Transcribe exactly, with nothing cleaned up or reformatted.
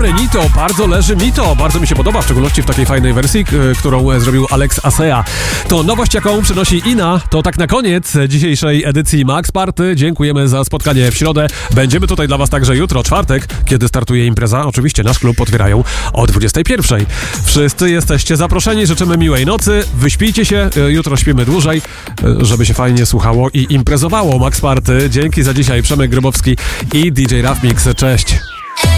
Benito, bardzo leży mi to, bardzo mi się podoba, w szczególności w takiej fajnej wersji, k- którą zrobił Alex Asea. To nowość, jaką przynosi Ina, to tak na koniec dzisiejszej edycji Max Party. Dziękujemy za spotkanie w środę. Będziemy tutaj dla was także jutro, czwartek, kiedy startuje impreza. Oczywiście nasz klub otwierają o dwudziestej pierwszej. Wszyscy jesteście zaproszeni, życzymy miłej nocy, wyśpijcie się, jutro śpimy dłużej, żeby się fajnie słuchało i imprezowało. Max Party, dzięki za dzisiaj, Przemek Grybowski i D J Raf Mix. Cześć.